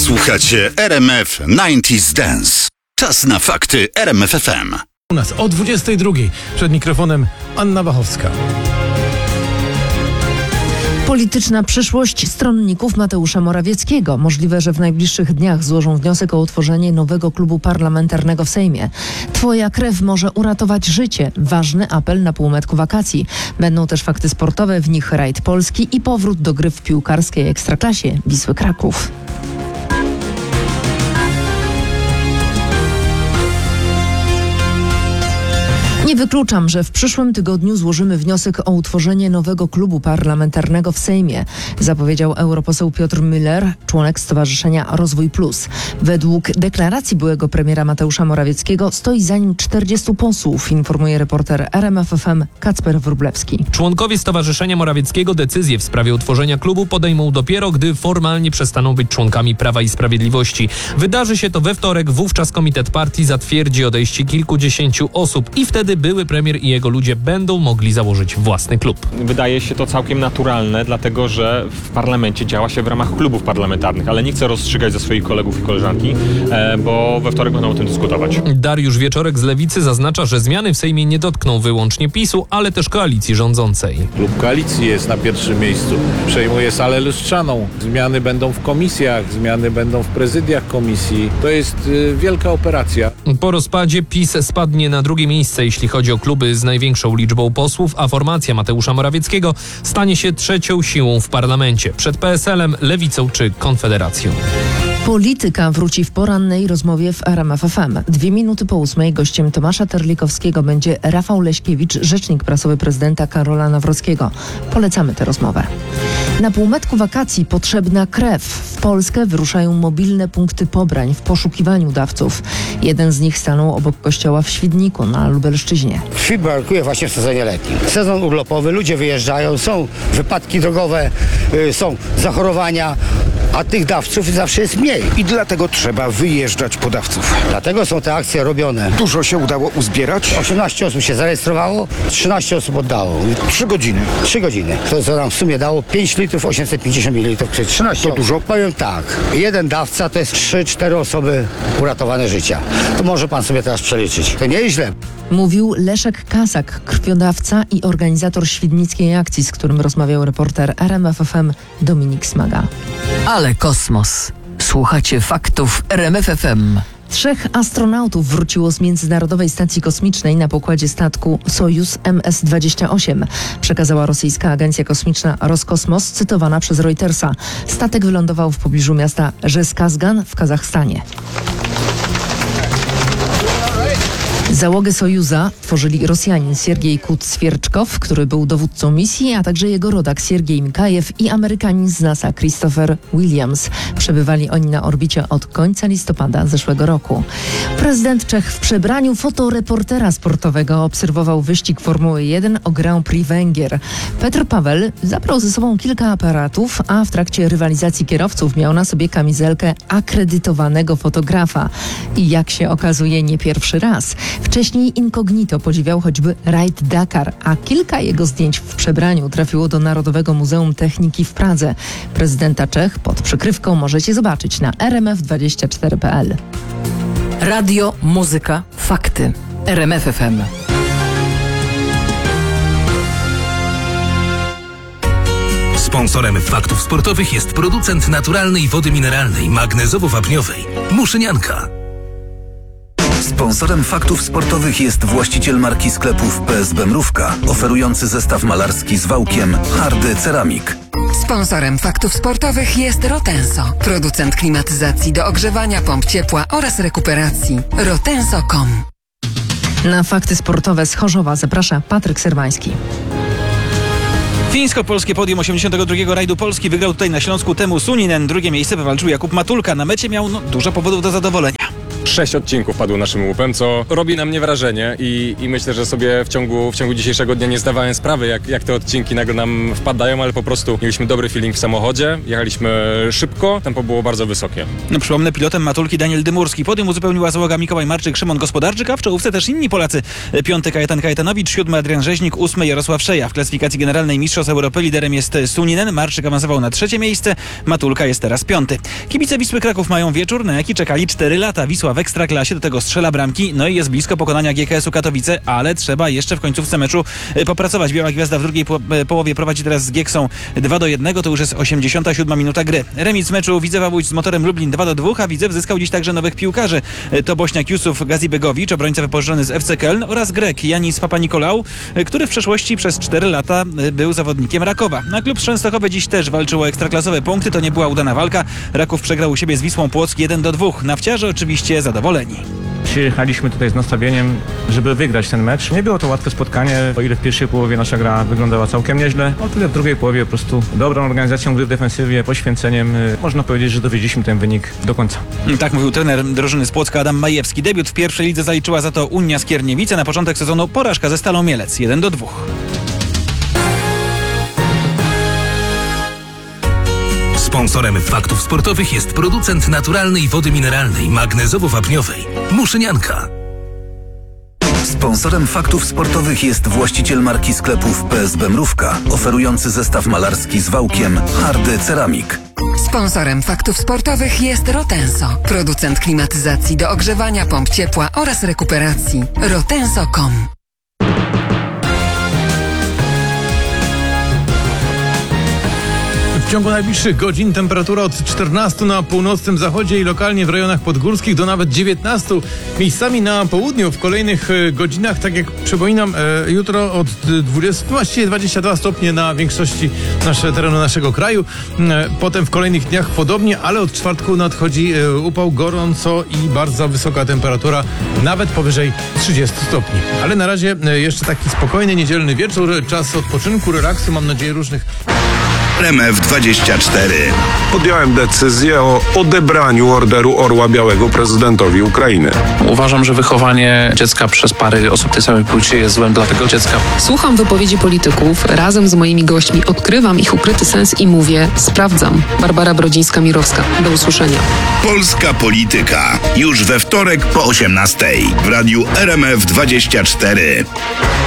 Słuchacie RMF 90s Dance. Czas na fakty RMF FM. U nas o 22:00 przed mikrofonem Anna Wachowska. Polityczna przyszłość stronników Mateusza Morawieckiego. Możliwe, że w najbliższych dniach złożą wniosek o utworzenie nowego klubu parlamentarnego w Sejmie. Twoja krew może uratować życie. Ważny apel na półmetku wakacji. Będą też fakty sportowe, w nich rajd Polski i powrót do gry w piłkarskiej ekstraklasie Wisły Kraków. Nie wykluczam, że w przyszłym tygodniu złożymy wniosek o utworzenie nowego klubu parlamentarnego w Sejmie, zapowiedział europoseł Piotr Müller, członek Stowarzyszenia Rozwój Plus. Według deklaracji byłego premiera Mateusza Morawieckiego stoi za nim 40 posłów, informuje reporter RMF FM Kacper Wróblewski. Członkowie Stowarzyszenia Morawieckiego decyzję w sprawie utworzenia klubu podejmą dopiero, gdy formalnie przestaną być członkami Prawa i Sprawiedliwości. Wydarzy się to we wtorek, wówczas komitet partii zatwierdzi odejście kilkudziesięciu osób i wtedy były premier i jego ludzie będą mogli założyć własny klub. Wydaje się to całkiem naturalne, dlatego że w parlamencie działa się w ramach klubów parlamentarnych, ale nie chcę rozstrzygać za swoich kolegów i koleżanki, bo we wtorek będą o tym dyskutować. Dariusz Wieczorek z Lewicy zaznacza, że zmiany w Sejmie nie dotkną wyłącznie PiS-u, ale też koalicji rządzącej. Klub koalicji jest na pierwszym miejscu. Przejmuje salę lustrzaną. Zmiany będą w komisjach, zmiany będą w prezydiach komisji. To jest wielka operacja. Po rozpadzie PiS spadnie na drugie miejsce, jeśli chodzi o kluby z największą liczbą posłów, a formacja Mateusza Morawieckiego stanie się trzecią siłą w parlamencie, przed PSL-em, Lewicą czy Konfederacją. Polityka wróci w porannej rozmowie w RMF FM. 2:02 gościem Tomasza Terlikowskiego będzie Rafał Leśkiewicz, rzecznik prasowy prezydenta Karola Nawrockiego. Polecamy tę rozmowę. Na półmetku wakacji potrzebna krew. W Polskę wyruszają mobilne punkty pobrań w poszukiwaniu dawców. Jeden z nich stanął obok kościoła w Świdniku na Lubelszczyźnie. Krwi brakuje właśnie w sezonie letnim. Sezon urlopowy, ludzie wyjeżdżają, są wypadki drogowe, są zachorowania, a tych dawców zawsze jest mniej. I dlatego trzeba wyjeżdżać po dawców. Dlatego są te akcje robione. Dużo się udało uzbierać? 18 osób się zarejestrowało, 13 osób oddało. 3 godziny. 3 godziny. To co nam w sumie dało 5 litrów 850 ml. 13 To dużo? Powiem tak, jeden dawca to jest 3-4 osoby uratowane życia. To może pan sobie teraz przeliczyć. To nieźle. Mówił Leszek Kasak, krwiodawca i organizator świdnickiej akcji, z którym rozmawiał reporter RMF FM Dominik Smaga. Ale kosmos. Słuchacie faktów RMF FM. 3 astronautów wróciło z Międzynarodowej Stacji Kosmicznej na pokładzie statku Sojuz MS-28, przekazała rosyjska agencja kosmiczna Roskosmos, cytowana przez Reutersa. Statek wylądował w pobliżu miasta Żeskazgan w Kazachstanie. Załogę Sojuza tworzyli Rosjanin Siergiej Kut-Swierczkow, który był dowódcą misji, a także jego rodak Siergiej Mikajew i Amerykanin z NASA Christopher Williams. Przebywali oni na orbicie od końca listopada zeszłego roku. Prezydent Czech w przebraniu fotoreportera sportowego obserwował wyścig Formuły 1 o Grand Prix Węgier. Petr Paweł zabrał ze sobą kilka aparatów, a w trakcie rywalizacji kierowców miał na sobie kamizelkę akredytowanego fotografa. I jak się okazuje, nie pierwszy raz. Wcześniej incognito podziwiał choćby rajd Dakar, a kilka jego zdjęć w przebraniu trafiło do Narodowego Muzeum Techniki w Pradze. Prezydenta Czech pod przykrywką możecie zobaczyć na rmf24.pl. Radio, muzyka, fakty. RMF FM. Sponsorem faktów sportowych jest producent naturalnej wody mineralnej magnezowo-wapniowej Muszynianka. Sponsorem faktów sportowych jest właściciel marki sklepów PSB Mrówka, oferujący zestaw malarski z wałkiem Hardy Ceramik. Sponsorem faktów sportowych jest Rotenso, producent klimatyzacji do ogrzewania, pomp ciepła oraz rekuperacji. Rotenso.com. Na fakty sportowe z Chorzowa zaprasza Patryk Serwański. Fińsko-polskie podium 82. rajdu Polski wygrał tutaj na Śląsku Teemu Suninen. Drugie miejsce wywalczył Jakub Matulka. Na mecie miał dużo powodów do zadowolenia. 6 odcinków padło naszym łupem, co robi na mnie wrażenie i myślę, że sobie w ciągu dzisiejszego dnia nie zdawałem sprawy, jak te odcinki nagle nam wpadają, ale po prostu mieliśmy dobry feeling w samochodzie, jechaliśmy szybko, tempo było bardzo wysokie. No przypomnę, pilotem Matulki Daniel Dymurski. Podium uzupełniła załoga Mikołaj Marczyk, Szymon Gospodarczyk, a w czołówce też inni Polacy. 5. Kajetan Kajetanowicz, 7. Adrian Rzeźnik, 8. Jarosław Szeja. W klasyfikacji generalnej Mistrzostw Europy liderem jest Suninen, Marczyk awansował na 3. miejsce, Matulka jest teraz 5. Kibice Wisły Kraków mają wieczór, na jaki czekali 4 lata. Wisła w Ekstraklasie, do tego strzela bramki, no i jest blisko pokonania GKS-u Katowice, ale trzeba jeszcze w końcówce meczu popracować. Biała Gwiazda w drugiej połowie prowadzi teraz z Gieksą 2-1, to już jest 87 minuta gry. Remis meczu Widzewa Łódź z Motorem Lublin 2-2, a Widzew zyskał dziś także nowych piłkarzy. To Bośniak Jusuf Gazibegowicz, obrońca wypożyczony z FC Köln, oraz Grek Janis Papanikolaou, który w przeszłości przez 4 lata był zawodnikiem Rakowa. Na klub z Częstochowy dziś też walczył o ekstraklasowe punkty, to nie była udana walka. Raków przegrał u siebie z Wisłą Płock 1-2. Nawciarze oczywiście zadowoleni. Przyjechaliśmy tutaj z nastawieniem, żeby wygrać ten mecz. Nie było to łatwe spotkanie, o ile w pierwszej połowie nasza gra wyglądała całkiem nieźle, o tyle w drugiej połowie po prostu dobrą organizacją gry w defensywie, poświęceniem, można powiedzieć, że dowiedzieliśmy ten wynik do końca. Tak mówił trener drużyny z Płocka Adam Majewski. Debiut w pierwszej lidze zaliczyła za to Unia Skierniewice. Na początek sezonu porażka ze Stalą Mielec 1-2. Sponsorem Faktów Sportowych jest producent naturalnej wody mineralnej, magnezowo-wapniowej Muszynianka. Sponsorem Faktów Sportowych jest właściciel marki sklepów PSB Mrówka, oferujący zestaw malarski z wałkiem Hardy Ceramik. Sponsorem Faktów Sportowych jest Rotenso, producent klimatyzacji do ogrzewania pomp ciepła oraz rekuperacji. Rotenso.com. W ciągu najbliższych godzin temperatura od 14 na północnym zachodzie i lokalnie w rejonach podgórskich do nawet 19. Miejscami na południu w kolejnych godzinach, tak jak przypominam, jutro od 20, właściwie 22 stopnie na większości terenu naszego kraju. Potem w kolejnych dniach podobnie, ale od czwartku nadchodzi upał, gorąco i bardzo wysoka temperatura, nawet powyżej 30 stopni. Ale na razie jeszcze taki spokojny, niedzielny wieczór, czas odpoczynku, relaksu, mam nadzieję różnych. RMF24. Podjąłem decyzję o odebraniu Orderu Orła Białego prezydentowi Ukrainy. Uważam, że wychowanie dziecka przez pary osób tej samej płci jest złem dla tego dziecka. Słucham wypowiedzi polityków, razem z moimi gośćmi odkrywam ich ukryty sens i mówię, sprawdzam. Barbara Brodzińska-Mirowska. Do usłyszenia. Polska polityka. Już we wtorek po 18:00 w radiu RMF24.